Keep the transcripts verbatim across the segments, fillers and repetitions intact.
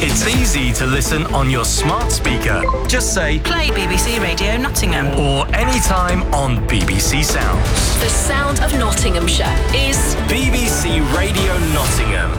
It's easy to listen on your smart speaker. Just say, play B B C Radio Nottingham. or anytime on B B C Sounds. The sound of Nottinghamshire is B B C Radio Nottingham.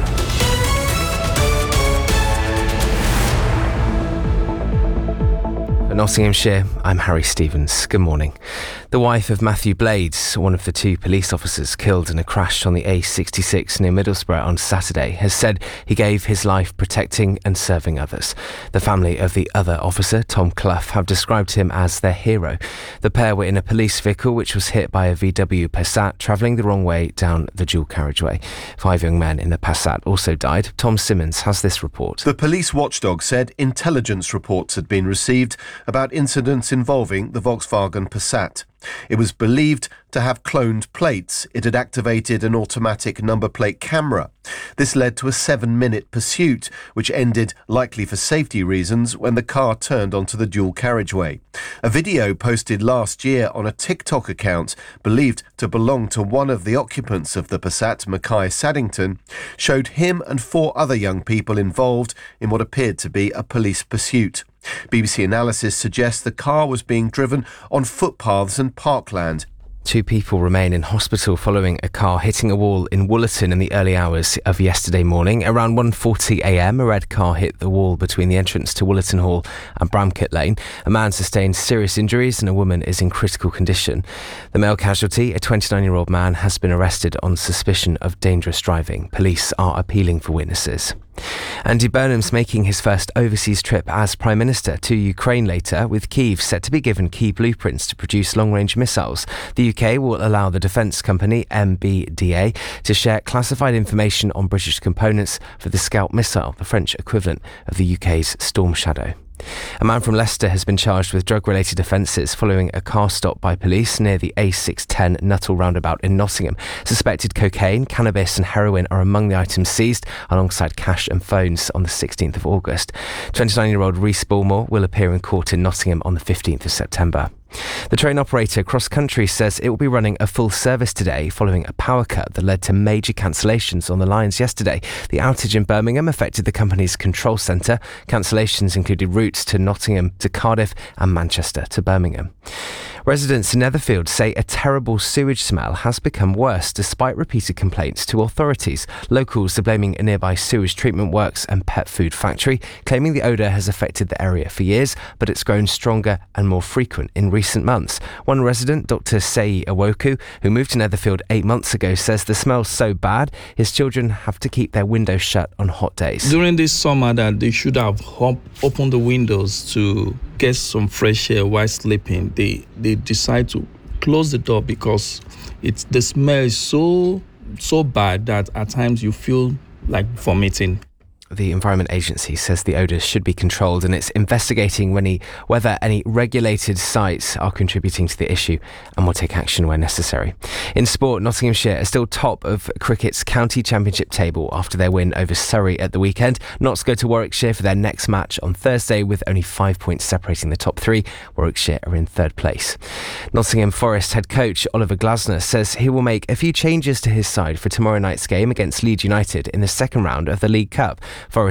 For Nottinghamshire, I'm Harry Stevens. Good morning. The wife of Matthew Blades, one of the two police officers killed in a crash on the A sixty-six near Middlesbrough on Saturday, has said he gave his life protecting and serving others. The family of the other officer, Tom Clough, have described him as their hero. The pair were in a police vehicle which was hit by a V W Passat travelling the wrong way down the dual carriageway. Five young men in the Passat also died. Tom Simmons has this report. The police watchdog said intelligence reports had been received about incidents involving the Volkswagen Passat. It was believed to have cloned plates. It had activated an automatic number plate camera. This led to a seven-minute pursuit, which ended, likely for safety reasons, when the car turned onto the dual carriageway. A video posted last year on a TikTok account, believed to belong to one of the occupants of the Passat, Mackay Saddington, showed him and four other young people involved in what appeared to be a police pursuit. B B C analysis suggests the car was being driven on footpaths and parkland. Two people remain in hospital following a car hitting a wall in Woollerton in the early hours of yesterday morning. Around one forty a m, a red car hit the wall between the entrance to Woollerton Hall and Bramcote Lane. A man sustained serious injuries and a woman is in critical condition. The male casualty, a twenty-nine-year-old man, has been arrested on suspicion of dangerous driving. Police are appealing for witnesses. Andy Burnham's making his first overseas trip as Prime Minister to Ukraine later, with Kyiv set to be given key blueprints to produce long-range missiles. The U K will allow the defence company M B D A to share classified information on British components for the Scout missile, the French equivalent of the U K's Storm Shadow. A man from Leicester has been charged with drug-related offences following a car stop by police near the A six ten Nuttall roundabout in Nottingham. Suspected cocaine, cannabis and heroin are among the items seized, alongside cash and phones on the sixteenth of August. twenty-nine-year-old Rhys Bullmore will appear in court in Nottingham on the fifteenth of September. The train operator Cross Country says it will be running a full service today following a power cut that led to major cancellations on the lines yesterday. The outage in Birmingham affected the company's control centre. Cancellations included routes to Nottingham to Cardiff and Manchester to Birmingham. Residents in Netherfield say a terrible sewage smell has become worse despite repeated complaints to authorities. Locals are blaming a nearby sewage treatment works and pet food factory, claiming the odour has affected the area for years, but it's grown stronger and more frequent in recent months. One resident, Doctor Sei Awoku, who moved to Netherfield eight months ago, says the smell's so bad his children have to keep their windows shut on hot days. During this summer, that they should have hop- opened the windows to get some fresh air while sleeping. They they decide to close the door because it's the smell is so so bad that at times you feel like vomiting. The Environment Agency says the odours should be controlled and it's investigating any, whether any regulated sites are contributing to the issue and will take action where necessary. In sport, Nottinghamshire are still top of cricket's county championship table after their win over Surrey at the weekend. Notts go to Warwickshire for their next match on Thursday with only five points separating the top three. Warwickshire are in third place. Nottingham Forest head coach Oliver Glasner says he will make a few changes to his side for tomorrow night's game against Leeds United in the second round of the League Cup. Forest